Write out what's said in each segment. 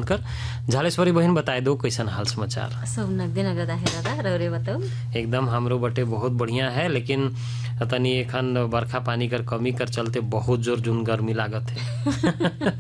बोलकर। झालेश्वरी बहन बताए दो कैसन हाल समाचार। सब नगदे नगद आहे दादा, रौरे बताओ। एकदम हमरो बटे बहुत बढ़िया है, लेकिन तनी एखन बरखा पानी कर कमी कर चलते बहुत जोर जुन गर्मी लागत है।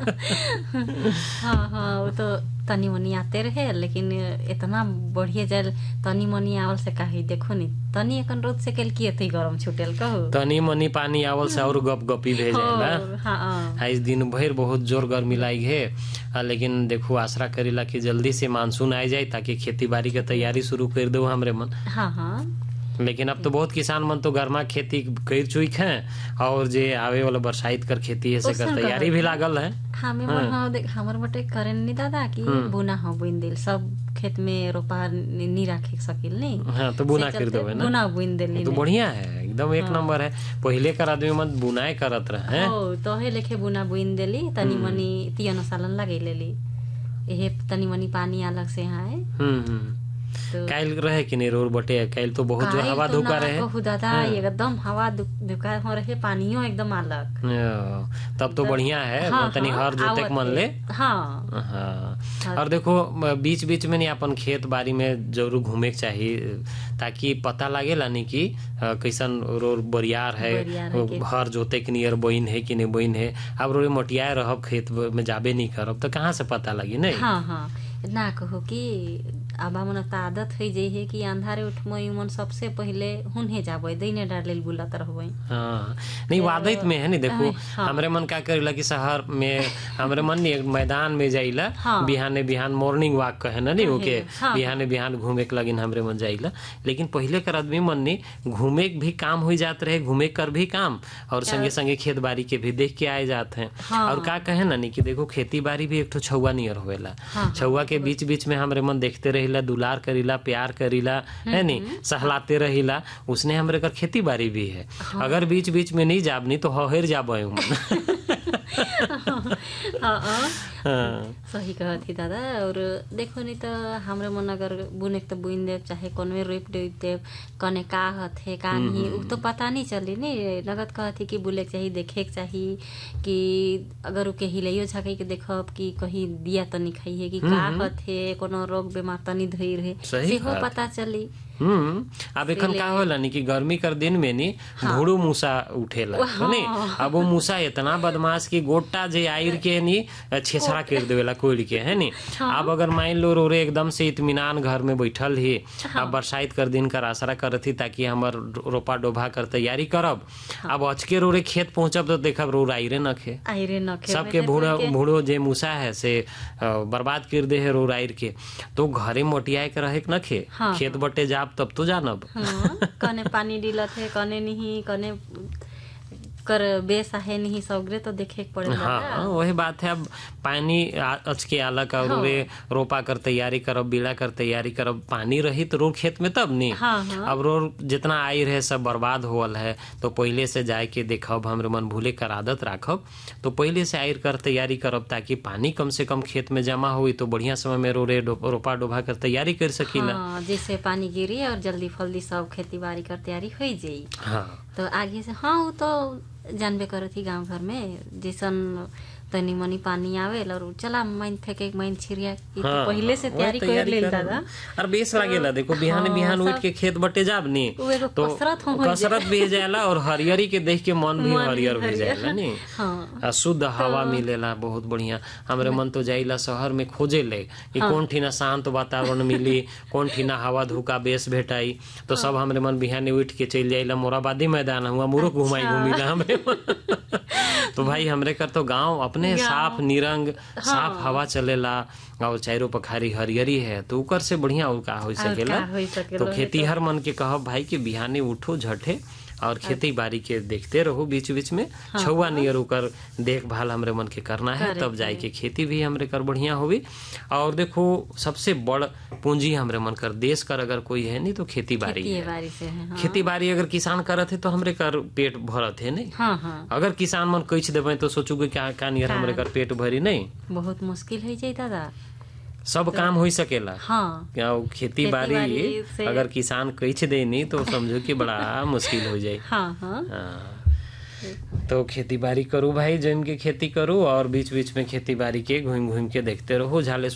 हाँ वो तो तनी मनी आते रहे, लेकिन इतना बढ़िया जल तनी मनी आवल से काहे देखो नी तनी एकन रोज से कल की एतई गरम छुटेल कहू। तनी मनी पानी आवल से और गप गपी भे जाएला। हाँ इस दिन भर बहुत जोर गर्मी लाई है, लेकिन देखो आसरा करेला कि जल्दी से मानसून आ जाए ताकि खेती बाड़ी के तैयारी शुरू कर दो हमरे मन। हाँ लेकिन अब तो बहुत किसान मन तो गर्मा खेती कर चुक हैं और जे आवे वाला बरसाइत कर खेती है से कर तैयारी भी लागल है। हमर बटे करें नहीं दादा कि बुना हो बुन दिल सब खेत में रोपा नहीं रखे सकिल नहीं। हाँ तो बुना कर दो ना, बुना बुन दिल तो बढ़िया है, एकदम एक नंबर है। पहले कर आदमी मन बुनाई करत रहे तो है लेखे बुना बुन देली तनी मनी तियन सालन लगे लेली, यही तनी मनी पानी अलग से यहाँ है। काल रहे कि नहीं रोड बटे काल तो बहुत जोर हवा धुका रहे दादा, एकदम हवा धुका हो रहे, पानियों एकदम अलग। तब तो बढ़िया है। तनी हर जोते मन ले। हाँ और देखो बीच बीच में नहीं अपन खेत बाड़ी में जरूर घूमे के चाहिए ताकि पता लागेला नहीं कि कैसन रोड बरियार है, हर जोते के नियर बोइन है कि नहीं बोइन है। अब रोड मोटिया रहब खेत में जाबे नहीं करब तो कहाँ से पता लगी नहीं। हाँ ना कहो कि अब मन आदत हो जाई है कि अंधारे उठमई मन सबसे पहले हुने जाबे दैने डालेल बुलत रहबे। हां नहीं वादत में है नहीं देखो हमरे मन का करेला कि शहर में हमरे मन मैदान में जाइला बिहाने बिहान मॉर्निंग वॉक कहे ना नहीं ओके बिहाने बिहान घूमे के लगिन हमरे मन जाइला। लेकिन पहले कर आदमी मन ने घूमे भी काम हो जात रहे, घूमे कर भी काम और संगे संगे खेत बाड़ी के भी देख के आए जाते हैं। और का कहे ना नहीं कि देखो खेती बाड़ी भी एक तो छौवा नियर होवेला, छौवा के बीच बीच में हमरे मन देखते रहिला, दुलार करीला, प्यार करीला है नहीं, सहलाते रहिला, उसने हमरे कर खेती बाड़ी भी है। अगर बीच बीच में नहीं जाबनी तो हहेर जाबे सही कहा थी दादा। और देखो नहीं तो हमरे मन अगर बुने तो बुन देव चाहे कौन रोप देव कने का हथे का नहीं उ तो पता नहीं चली नहीं। लगत कहा थी कि बुले चाहिए देखे के चाहिए कि अगर के हिलैयो झके के देखब कि कहीं दिया तो नहीं खाई है कि का हथे कोनो रोग बीमार तो नहीं धोई रहे सेहो पता चली। अब एखन का होला नहीं कि गर्मी कर दिन में नहीं घोड़ू मूसा उठेला नहीं। अब वो मूसा इतना बदमाश की गोटा जे आयर के नहीं छेछरा कर देवेला कोड़ के है नहीं। अब अगर मान लो रोरे एकदम से इत्मीनान घर में बैठल ही अब बरसाइत कर दिन कर आसरा करती ताकि हमर रोपा डोभा कर तैयारी करब। अब अचके रोरे खेत पहुंचब तो देखब रोर आयरे नखे सबके भूड़ो जे मूसा है से बर्बाद कर दे है रोर आयर के। तो घरे मोटियाए के रहे नखे खेत बटे जा तब तो जानब कने पानी डिलत है कने नहीं कने कर बेस है नहीं सगरे तो देखे के पड़ेगा। हाँ वही बात है। अब पानी अचके अलग और रोपा कर तैयारी करब, बीड़ा कर तैयारी करब, पानी रही तो रोड खेत में तब नहीं। अब रोड जितना आई रहे सब बर्बाद होल है तो पहले से जाए के देखब हमरे मन भूले कर आदत राखब तो पहले से आयर कर तैयारी करब ताकि पानी कम से कम खेत में जमा हुई तो बढ़िया समय में रोरे रोपा डोभा कर तैयारी कर सकीला। जैसे पानी गिरी और जल्दी फल्दी सब खेती बाड़ी कर तैयारी हो जाई। तो आगे से वो तो जानबे करे थी गांव घर में जैसन तनी मनी पानी आवे और चला माइन फेंके माइन छिरिया तो पहले से तैयारी कर लेता था और बेस लागेला। देखो बिहान बिहान उठ के खेत बटे जाब नी तो कसरत भी जाला और हरियरी के देख के मन भी हरियर हो जाएला नी। शुद्ध हवा मिलेला बहुत बढ़िया। हमरे मन तो जाइला शहर में खोजे ले कि कौन ठीना शांत वातावरण मिली, कौन ठीना हवा धुका बेस भेटाई तो सब हमरे मन बिहान उठ के चल जाइला मोराबादी मैदान हुआ मुरुक घुमाई घूमिला हमरे तो भाई हमरे कर तो गांव अपने साफ निरंग साफ हवा चलेला और चारों पखारी हरियरी है तो उकर से बढ़िया और का हो सकेला। तो खेती हर मन के कहब भाई कि बिहाने उठो झटे और खेती बाड़ी के देखते रहो बीच बीच में छुआ नियर होकर देखभाल हमरे मन के करना है तब जाए के खेती भी हमरे कर बढ़िया होगी। और देखो सबसे बड़ पूंजी हमरे मन कर देश कर अगर कोई है नहीं तो खेती बाड़ी है। खेती बाड़ी अगर किसान करत है तो हमरे कर पेट भरत है नहीं। अगर किसान मन कह देवे तो सोचोगे क्या नियर हमरे कर पेट भरी नहीं, बहुत मुश्किल हो जाए दादा। सब काम हो सकेला। क्या खेती बाड़ी अगर किसान कह दे नहीं तो समझो कि बड़ा मुश्किल हो जाए। तो खेती बाड़ी करूँ भाई जम के खेती करूँ और बीच बीच में खेती बाड़ी के घूम घूम के देखते रहो। झाले